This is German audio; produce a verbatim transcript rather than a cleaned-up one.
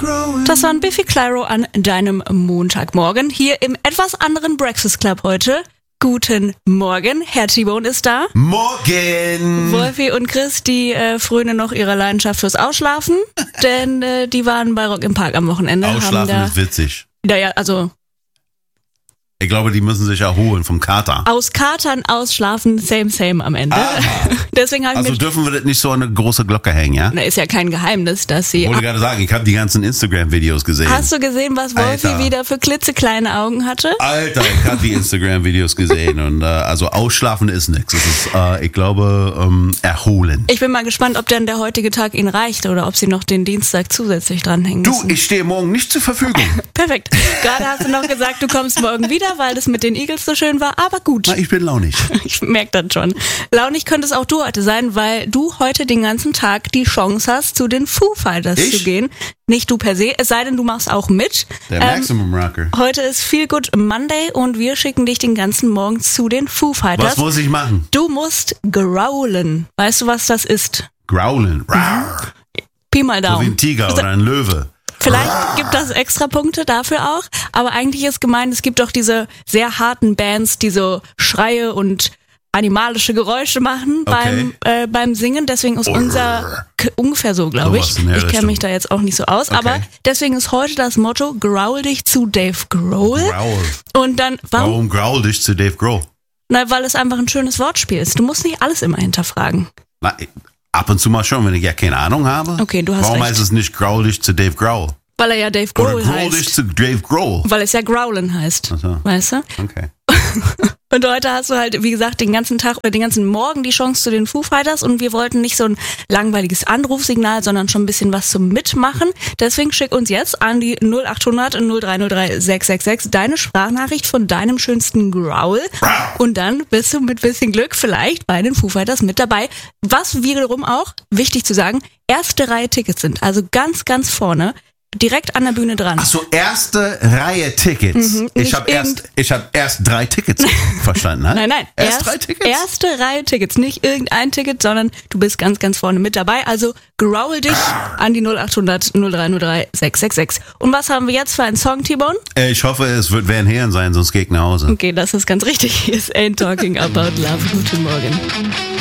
Das war ein Biffy Clyro an deinem Montagmorgen hier im etwas anderen Breakfast Club heute. Guten Morgen, Herr T-Bone ist da. Morgen! Wolfi und Chris, die äh, frönen noch ihrer Leidenschaft fürs Ausschlafen, denn äh, die waren bei Rock im Park am Wochenende. Ausschlafen haben da, ist witzig. Naja, also... Ich glaube, die müssen sich erholen vom Kater. Aus Katern ausschlafen, same, same am Ende. Deswegen habe ich Also mit, dürfen wir das nicht so an eine große Glocke hängen, ja? na, ist ja kein Geheimnis, dass sie... Ich wollte gerade sagen, ich habe die ganzen Instagram-Videos gesehen. Hast du gesehen, was Wolfi Alter. wieder für klitzekleine Augen hatte? Alter, ich habe die Instagram-Videos gesehen und äh, also ausschlafen ist nichts. Es ist, äh, ich glaube, ähm, erholen. Ich bin mal gespannt, ob denn der heutige Tag Ihnen reicht oder ob Sie noch den Dienstag zusätzlich dranhängen Du, müssen. ich stehe morgen nicht zur Verfügung. Perfekt. Gerade hast du noch gesagt, du kommst morgen wieder, weil das mit den Eagles so schön war, aber gut. Na, ich bin launig. Ich merke das schon. Launig könnte es auch du heute sein, weil du heute den ganzen Tag die Chance hast, zu den Foo Fighters Ich? zu gehen. Nicht du per se, es sei denn, du machst auch mit. Der Maximum Rocker. Heute ist Feel Good Monday und wir schicken dich den ganzen Morgen zu den Foo Fighters. Was muss ich machen? Du musst growlen. Weißt du, was das ist? Growlen. Rawr. Pi mal So wie Daumen. ein Tiger oder ein Löwe. Vielleicht gibt das extra Punkte dafür auch, aber eigentlich ist gemeint, es gibt doch diese sehr harten Bands, die so Schreie und animalische Geräusche machen Okay. beim äh, beim Singen. Deswegen ist unser k- ungefähr so, glaube Sowas ich. in der Ich kenne Richtung. mich da jetzt auch nicht so aus, Okay. aber deswegen ist heute das Motto: Growl dich zu Dave Grohl. Growl. Und dann warum? Warum growl dich zu Dave Grohl? Na, weil es einfach ein schönes Wortspiel ist. Du musst nicht alles immer hinterfragen. Na, ich- ab und zu mal schon, wenn ich ja keine Ahnung habe. Okay, du hast Warum recht. heißt es nicht growl dich zu Dave Grohl? Weil er ja Dave Oder Grohl growl dich heißt. zu Dave Grohl? Weil es ja Growlen heißt. Ach so. Weißt du? Okay. Und heute hast du halt, wie gesagt, den ganzen Tag oder den ganzen Morgen die Chance zu den Foo Fighters und wir wollten nicht so ein langweiliges Anrufsignal, sondern schon ein bisschen was zum Mitmachen. Deswegen schick uns jetzt an die null acht hundert null drei null drei sechs sechs sechs deine Sprachnachricht von deinem schönsten Growl und dann bist du mit bisschen Glück vielleicht bei den Foo Fighters mit dabei. Was wiederum auch, wichtig zu sagen, erste Reihe Tickets sind, also ganz, ganz vorne, direkt an der Bühne dran. Ach so, erste Reihe Tickets. Mhm, ich nicht habe erst, ich hab erst drei Tickets verstanden. Ne? Nein, nein. Erst, Erst- drei Tickets? Erste Reihe Tickets. Nicht irgendein Ticket, sondern du bist ganz, ganz vorne mit dabei. Also growl dich an die null acht hundert null drei null drei sechs sechs sechs. Und was haben wir jetzt für einen Song, T-Bone? Äh, Ich hoffe, es wird Van Halen sein, sonst gehe ich nach Hause. Okay, das ist ganz richtig. Hier ist Ain't Talking About Love. Guten Morgen.